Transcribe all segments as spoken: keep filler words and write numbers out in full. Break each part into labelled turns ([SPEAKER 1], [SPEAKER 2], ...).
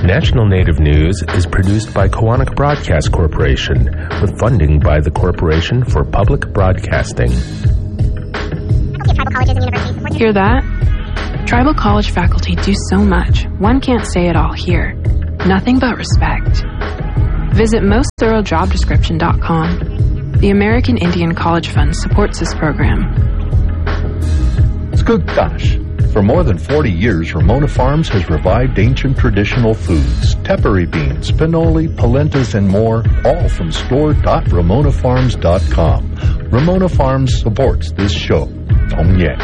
[SPEAKER 1] National Native News is produced by Koahnic Broadcast Corporation with funding by the Corporation for Public Broadcasting.
[SPEAKER 2] Hear that? Tribal college faculty do so much, one can't say it all here. Nothing but respect. Visit most thorough job description dot com. The American Indian College Fund supports this program.
[SPEAKER 3] Skugtash. For more than forty years, Ramona Farms has revived ancient traditional foods, tepary beans, pinoli, polentas, and more, all from store dot ramona farms dot com. Ramona Farms supports this show. Tong Ye.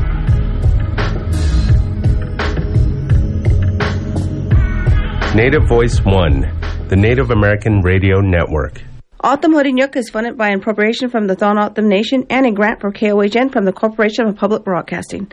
[SPEAKER 1] Native Voice One, the Native American Radio Network.
[SPEAKER 4] Autumn Hodinyuk is funded by an appropriation from the Thon Autumn Nation and a grant for K O H N from the Corporation of Public Broadcasting.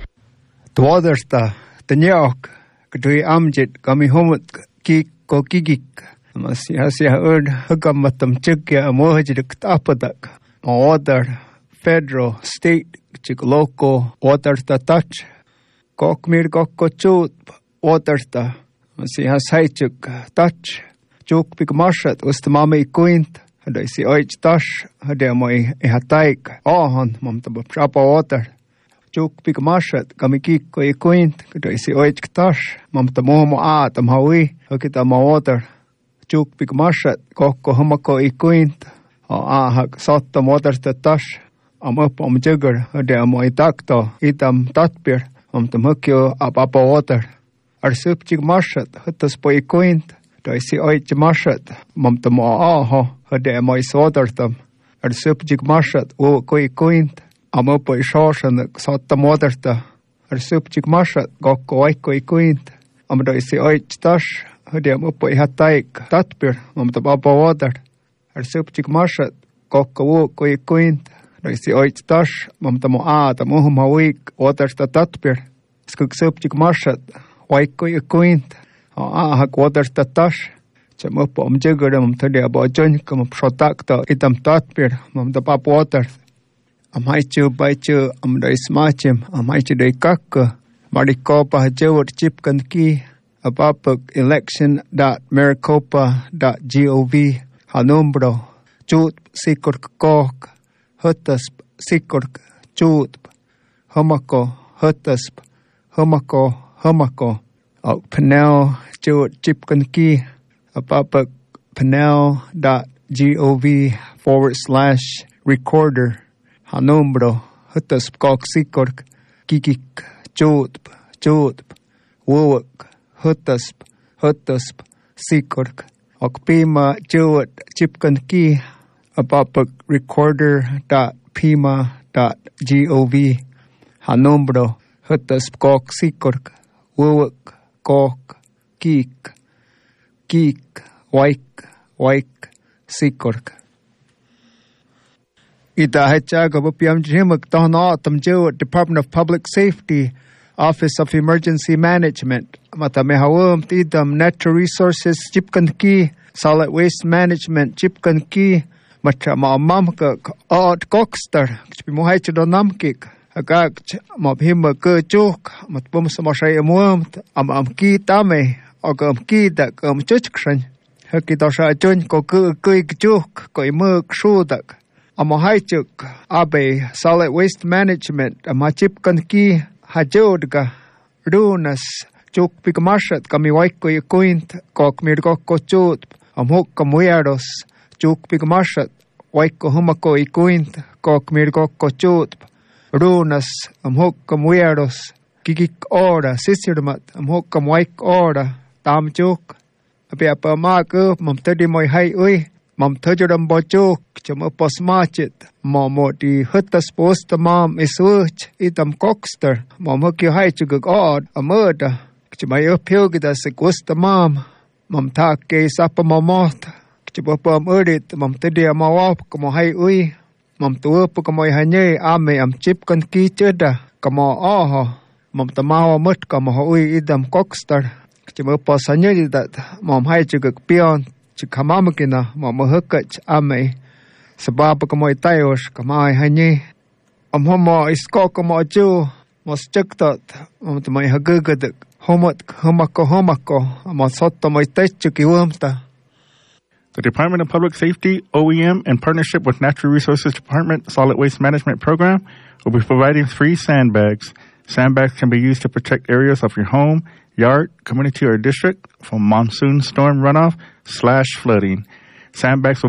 [SPEAKER 5] Dwadersta, the Nyok, Gdui Amjit, Gamihomut, Kik, Kokigik, Masiasia Erd, Hugamatum Chikya, Mohajik Tapadak, Order, Federal, State, Chik Local, Watersta Touch, Kokmir Kokochut, Watersta, Masiasaichuk, Touch, Juk Big Marshat, was the Mama Quint, and I see Oich Tash, Hadamoi, Ehataik, Ohon, Mamtab Chapa Water. Juk Big Marshat, Kamikiko e Quint, could I see Oich Tash, Mamtamomo At, am Hawi, Hokita Water, Juk Big Marshat, Koko Homako e Quint, or Ahak Sotta Water the Tash, am up on Jugger, Hadamoi Takto, Itam Tatpir, Mamtamukio, Abapa Water, Ar Supchig Marshat, Hutas Poi Quint, do I see Oich Marshat, Mamtamo Aho, Hadamoi Sodertam, Ar Supchig Marshat, O Koi Quint. Am up a short and Sotta Moderta, or Supchik Marshat, Gokko Waiko Quint. Am do I see Oich Tash, Hodiam up a Hataik, Tatpir, Mam the Baba Water, or Supchik Marshat, Gokko Woko Quint. Do I see Oich Tash, Mam the Moa, the Mohuma week, Waters the Tatpir, Skuk Supchik Marshat, Waiko Quint, or Ahak Waters the Tash. Cham up om Jigger, Mam Teddy about John, come up Shotakta, Itam Tatpir, Mam the Pap Waters. Am haichu baichu am dai smachim am haichu dai kakka Maricopa hajewat chipkan ki abapuk election dot maricopa dot gov hanumbro chut sikur kok hutasp sikur chut humako hutasp humako humako au panel chewat chipkan ki abapuk panel dot gov forward slash recorder Hanumbro, Hutasp Kok Sikork, Kikik, Chotp, Chotp, Wowak, Hutasp, Hutasp, Sikork, Okpima, Chowat, Chipkan Ki, Abapak Recorder dot Pima dot gov, Hanumbro, Hutasp Kok Sikork, Wowak, Kok, Kik, Kik, Waik, Waik, Sikork. Ita Hachaga Bupiam Jimak Tahna Tamjo, Department of Public Safety, Office of Emergency Management, Matamehawum, Tidam, Natural Resources, Chipkan Ki, Solid Waste Management, Chipkan Ki, Machama Mamka, Odd Cockster, Chimuhaichido Namkik, Agag, Mabhima Gurjuk, Matbum Samashay Amwumt, Am Amki Tame, Ogam Ki, Dak, Um Chuchkran, Hakidosha Jun, Koku, Kuik Juk, Koimuk, Shudak. Amohaichuk, Abe, Solid Waste Management, Amachipkan Ki, Hajodga, Runas, Chuk Pigmashat, Kamiwaiko Yakuint, Kok Mirgoko Chut, Amhok Kamueros, Chuk Pigmashat, Waiko Humako Yakuint, Kok Mirgoko Chut, Runas, Amhok Kamueros, Kikik Ora, Sisirmat, Amhok Kamwaik Ora, Tam Chuk, Abiapa Maku, Mamtedi Moi Hai Ui. Mam Tajaram Bachok, Chama Posmachet, Mamo di Hutas Post Mam Iswich, Itam Cockster, Mam Huki Haichug God, a murder, Chimay Upilgida Sequesta Mam, Mam Take Sapa Mamot, Chibapa Murdit, Mam Tedia Mawap, Kamohai Ui, Mam Tuapukamoy Hane, Ame, Am Chipkan Ki Cheda, Kamo Aha, Mam Tamawa Mut Kamohui Idam Cockster, Chimapa Sanyadi that Mam Haichug Pion. Chikamamakina, Mama Hukach, Ame, Sababa Kamoy Tayos, Kamai Hane, Amhomo is Kokamo Jew, was checked out, Mamma Hagugadak, homot homako homako amasoto moitechu kiwumta.
[SPEAKER 6] The Department of Public Safety, O E M, in partnership with Natural Resources Department Solid Waste Management Program, will be providing free sandbags. Sandbags can be used to protect areas of your home, yard, community, or district from monsoon storm runoff slash flooding. Sandbags will